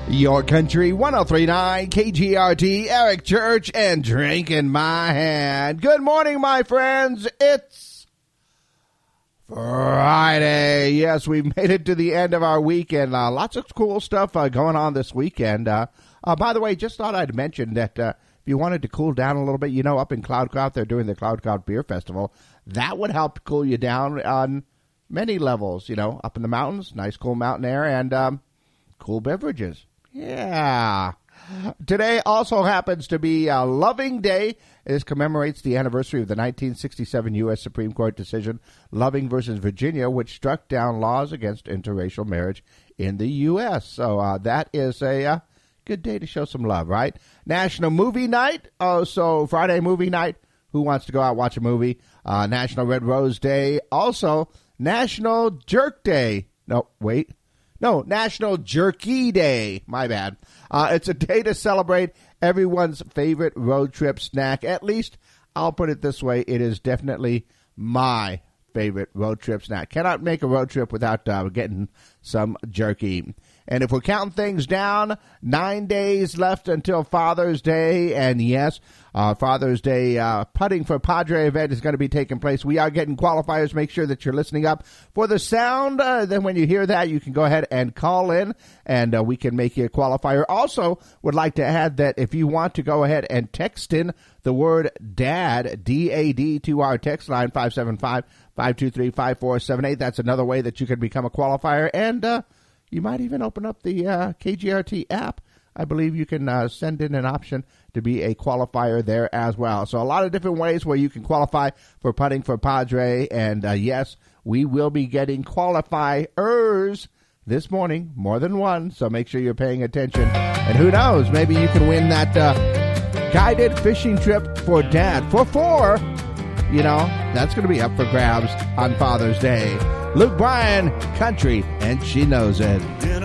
Your Country 103.9 KGRT, Eric Church, and Drink in My Hand. Good morning, my friends. It's Friday. Yes, we've made it to the end of our weekend. Lots of cool stuff going on this weekend. By the way, just thought I'd mention that if you wanted to cool down a little bit, up in Cloud Cloud, they're doing the Cloud Cloud Beer Festival. That would help cool you down on many levels, up in the mountains, nice cool mountain air, and cool beverages. Yeah. Today also happens to be Loving Day. This commemorates the anniversary of the 1967 U.S. Supreme Court decision, Loving versus Virginia, which struck down laws against interracial marriage in the U.S. So that is a good day to show some love, right? National Movie Night. Oh, so Friday movie night. Who wants to go out and watch a movie? National Red Rose Day. Also, National Jerk Day. National Jerky Day. My bad. It's a day to celebrate everyone's favorite road trip snack. At least, I'll put it this way. It is definitely my favorite road trip snack. Cannot make a road trip without getting some jerky. And if we're counting things down, 9 days left until Father's Day. And yes, Father's Day putting for Padre event is going to be taking place. We are getting qualifiers. Make sure that you're listening up for the sound. Then when you hear that, you can go ahead and call in, and we can make you a qualifier. Also, would like to add that if you want to go ahead and text in the word DAD, D-A-D, to our text line, 575-523-5478. That's another way that you can become a qualifier. And you might even open up the KGRT app. I believe you can send in an option to be a qualifier there as well. So a lot of different ways where you can qualify for putting for Padre. And yes, we will be getting qualifiers this morning, more than one. So make sure you're paying attention. And who knows, maybe you can win that guided fishing trip for Dad for 4. That's going to be up for grabs on Father's Day. Luke Bryan, Country, and She Knows It.